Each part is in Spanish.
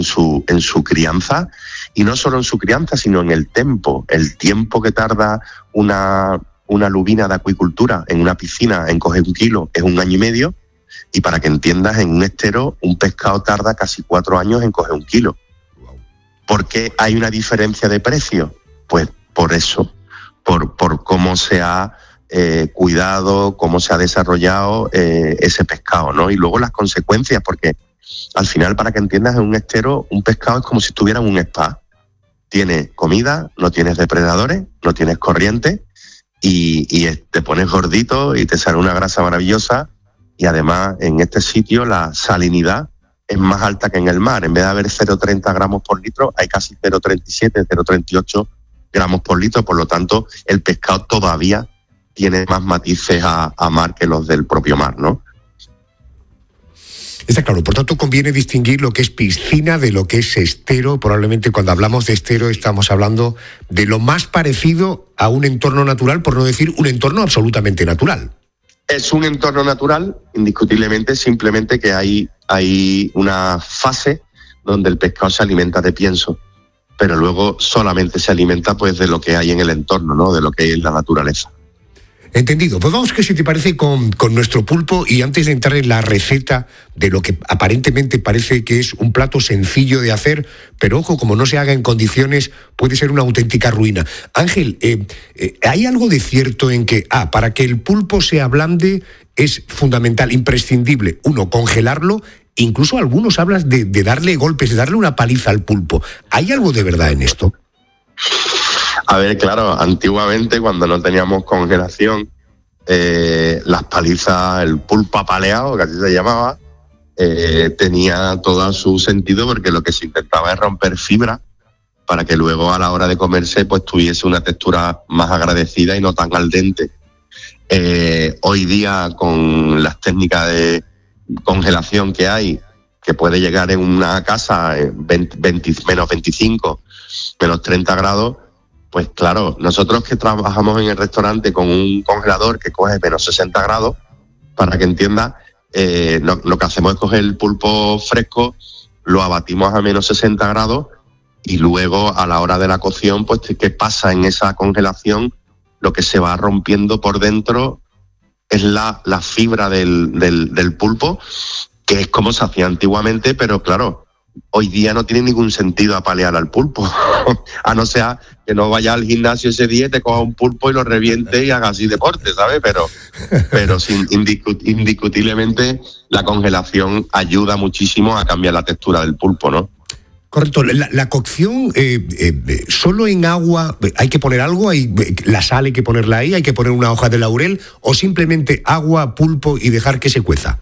en su crianza, y no solo en su crianza, sino en el tiempo que tarda una lubina de acuicultura en una piscina en coger 1 kilo es 1 año y medio, y para que entiendas, en un estero un pescado tarda casi 4 años en coger 1 kilo. ¿Por qué hay una diferencia de precio? Pues por eso, por cómo se ha cuidado, cómo se ha desarrollado ese pescado, ¿no? Y luego las consecuencias, porque al final, para que entiendas, en un estero un pescado es como si estuviera en un spa. Tienes comida, no tienes depredadores, no tienes corriente, y te pones gordito y te sale una grasa maravillosa, y además en este sitio la salinidad es más alta que en el mar. En vez de haber 0,30 gramos por litro, hay casi 0,37, 0,38 gramos por litro, por lo tanto el pescado todavía tiene más matices a mar que los del propio mar, ¿no? Está claro, por tanto conviene distinguir lo que es piscina de lo que es estero. Probablemente cuando hablamos de estero estamos hablando de lo más parecido a un entorno natural, por no decir un entorno absolutamente natural. Es un entorno natural, indiscutiblemente, simplemente que hay una fase donde el pescado se alimenta de pienso, pero luego solamente se alimenta pues de lo que hay en el entorno, ¿no? De lo que hay en la naturaleza. Entendido. Pues vamos, que si te parece, con nuestro pulpo, y antes de entrar en la receta de lo que aparentemente parece que es un plato sencillo de hacer, pero ojo, como no se haga en condiciones, puede ser una auténtica ruina. Ángel, ¿hay algo de cierto en que, para que el pulpo se ablande es fundamental, imprescindible, uno, congelarlo? Incluso algunos hablan de darle golpes, de darle una paliza al pulpo. ¿Hay algo de verdad en esto? A ver, claro, antiguamente, cuando no teníamos congelación, las palizas, el pulpo apaleado, que así se llamaba, tenía todo su sentido, porque lo que se intentaba es romper fibra para que luego a la hora de comerse pues tuviese una textura más agradecida y no tan al dente. Hoy día, con las técnicas de congelación que hay, que puede llegar en una casa menos 25, menos 30 grados, pues claro, nosotros que trabajamos en el restaurante con un congelador que coge menos 60 grados, para que entiendas, lo que hacemos es coger el pulpo fresco, lo abatimos a menos 60 grados, y luego a la hora de la cocción, pues ¿qué pasa en esa congelación? Lo que se va rompiendo por dentro es la fibra del pulpo, que es como se hacía antiguamente, pero claro, hoy día no tiene ningún sentido apalear al pulpo, a no ser que no vaya al gimnasio ese día y te coja un pulpo y lo reviente y haga así deporte, ¿sabes? Pero indiscutiblemente la congelación ayuda muchísimo a cambiar la textura del pulpo, ¿no? Correcto. La cocción, ¿solo en agua hay que poner algo? ¿La sal hay que ponerla ahí? ¿Hay que poner una hoja de laurel? ¿O simplemente agua, pulpo y dejar que se cueza?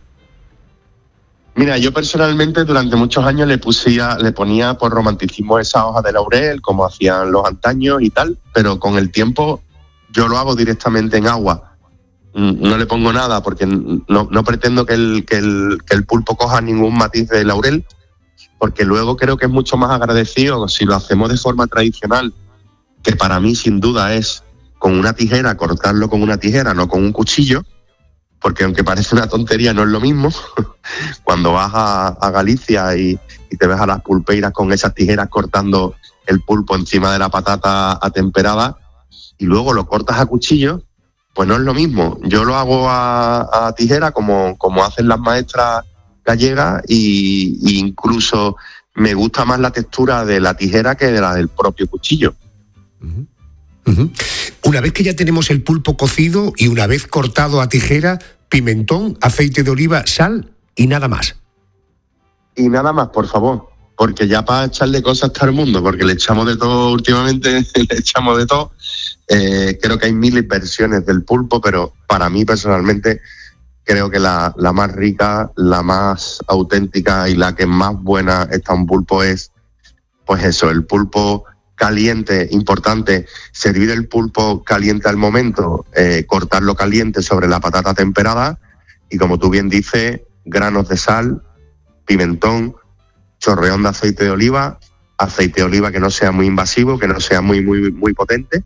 Mira, yo personalmente durante muchos años le ponía por romanticismo esa hoja de laurel, como hacían los antaños y tal, pero con el tiempo yo lo hago directamente en agua. No le pongo nada, porque no pretendo que el pulpo coja ningún matiz de laurel, porque luego creo que es mucho más agradecido si lo hacemos de forma tradicional, que para mí sin duda es con una tijera, cortarlo con una tijera, no con un cuchillo, porque aunque parece una tontería, no es lo mismo. Cuando vas a Galicia y te ves a las pulpeiras con esas tijeras cortando el pulpo encima de la patata atemperada, y luego lo cortas a cuchillo, pues no es lo mismo. Yo lo hago a tijera, como hacen las maestras gallegas, y incluso me gusta más la textura de la tijera que de la del propio cuchillo. Uh-huh. Uh-huh. Una vez que ya tenemos el pulpo cocido y una vez cortado a tijera, pimentón, aceite de oliva, sal y nada más. Y nada más, por favor, porque ya para echarle cosas a todo el mundo, porque le echamos de todo últimamente, le echamos de todo. Creo que hay miles versiones del pulpo, pero para mí personalmente creo que la más rica, la más auténtica y la que más buena está un pulpo es, pues eso, el pulpo caliente. Importante, servir el pulpo caliente al momento, cortarlo caliente sobre la patata temperada, y como tú bien dices, granos de sal, pimentón, chorreón de aceite de oliva que no sea muy invasivo, que no sea muy potente,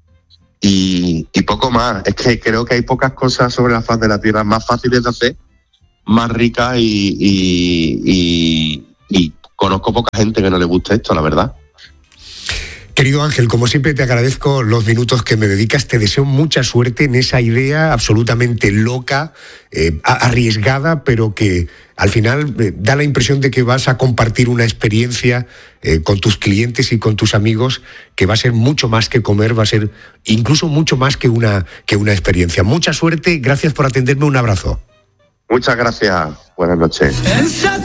y poco más. Es que creo que hay pocas cosas sobre la faz de la tierra más fáciles de hacer, más ricas y conozco poca gente que no le guste esto, la verdad. Querido Ángel, como siempre te agradezco los minutos que me dedicas, te deseo mucha suerte en esa idea absolutamente loca, arriesgada, pero que al final da la impresión de que vas a compartir una experiencia con tus clientes y con tus amigos que va a ser mucho más que comer, va a ser incluso mucho más que una experiencia. Mucha suerte, gracias por atenderme, un abrazo. Muchas gracias, buenas noches.